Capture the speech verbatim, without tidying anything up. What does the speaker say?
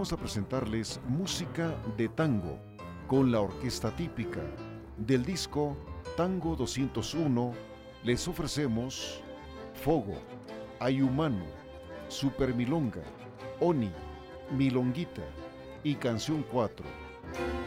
vamos a presentarles música de tango con la orquesta típica. Del disco Tango doscientos uno les ofrecemos Fogo, Ayumano, Super Milonga, Oni, Milonguita y Canción cuatro.